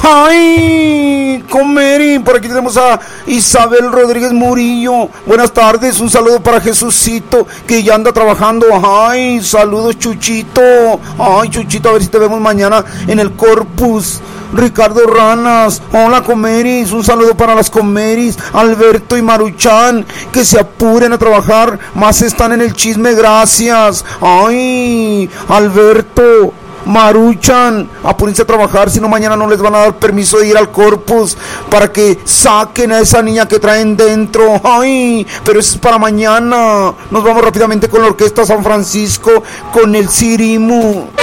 ¡Ay! Comeri, por aquí tenemos a Isabel Rodríguez Murillo. Buenas tardes, un saludo para Jesucito, que ya anda trabajando. ¡Ay! Saludos, Chuchito. ¡Ay, Chuchito! A ver si te vemos mañana en el Corpus. Ricardo Ranas, hola Comeris, un saludo para las Comeris, Alberto y Maruchan, que se apuren a trabajar, más están en el chisme, gracias. Ay, Alberto, Maruchan, apúrense a trabajar, si no mañana no les van a dar permiso de ir al Corpus para que saquen a esa niña que traen dentro. Ay, pero eso es para mañana. Nos vamos rápidamente con la Orquesta San Francisco, con el Sirimu.